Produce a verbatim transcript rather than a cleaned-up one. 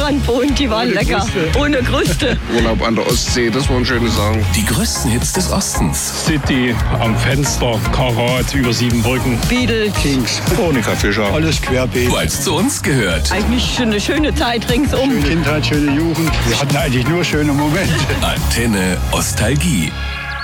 Strand wohnt, die waren Ohne lecker. Kruste. Ohne Kruste. Urlaub an der Ostsee, das waren schöne Sachen. Die größten Hits des Ostens. City am Fenster, Karat über Siebenbrücken. Beatles. Kings. Monika Fischer. Alles querbeet. Weil es zu uns gehört. Eigentlich eine schöne Zeit ringsum. Schöne Kindheit, schöne Jugend. Wir hatten eigentlich nur schöne Momente. Antenne Ostalgie.